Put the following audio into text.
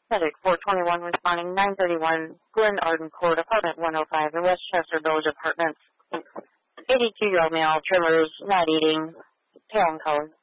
Medic 421 responding 931 Glen Arden Court, apartment 105 in Westchester Village Apartments. 82-year-old male, tremors, not eating, pale in color.